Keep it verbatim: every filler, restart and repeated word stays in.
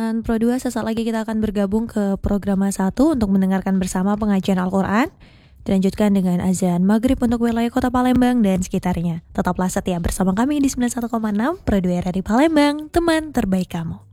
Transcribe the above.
teman Pro dua, sesaat lagi kita akan bergabung ke Programa satu untuk mendengarkan bersama pengajian Al-Quran. Dilanjutkan dengan azan maghrib untuk wilayah kota Palembang dan sekitarnya. Tetaplah setia bersama kami di sembilan puluh satu koma enam Pro dua R R I Palembang, teman terbaik kamu.